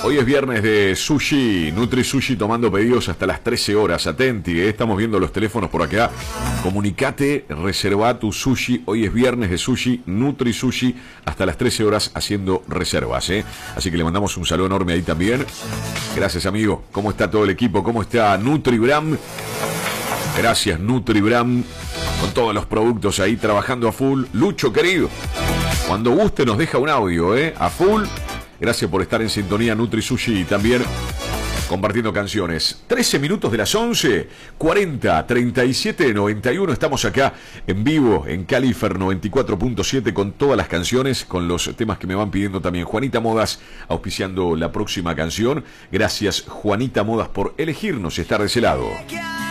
Hoy es viernes de sushi, Nutri Sushi tomando pedidos hasta las 13 horas. Atenti, estamos viendo los teléfonos por acá. Comunicate, reserva tu sushi. Hoy es viernes de sushi, Nutri Sushi hasta las 13 horas haciendo reservas. Así que le mandamos un saludo enorme ahí también. Gracias, amigo. ¿Cómo está todo el equipo? ¿Cómo está NutriBram? Gracias, NutriBram. Con todos los productos ahí trabajando a full. Lucho, querido, cuando guste nos deja un audio, a full. Gracias por estar en sintonía Nutri Sushi y también compartiendo canciones. 13 minutos de las 11, 40, 37, 91. Estamos acá en vivo en Califer 94.7 con todas las canciones, con los temas que me van pidiendo también. Juanita Modas auspiciando la próxima canción. Gracias, Juanita Modas, por elegirnos y estar de ese lado.